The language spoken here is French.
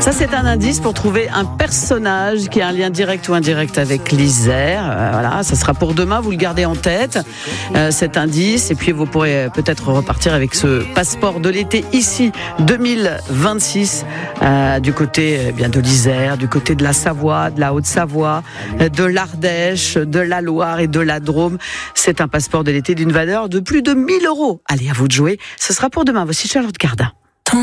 Ça, c'est un indice pour trouver un personnage qui a un lien direct ou indirect avec l'Isère. Voilà, ça sera pour demain, vous le gardez en tête, cet indice. Et puis, vous pourrez peut-être repartir avec ce passeport de l'été ici, 2026, du côté bien de l'Isère, du côté de la Savoie, de la Haute-Savoie, de l'Ardèche, de la Loire et de la Drôme. C'est un passeport de l'été d'une valeur de plus de 1 000 €. Allez, à vous de jouer. Ce sera pour demain. Voici Charlotte Cardin.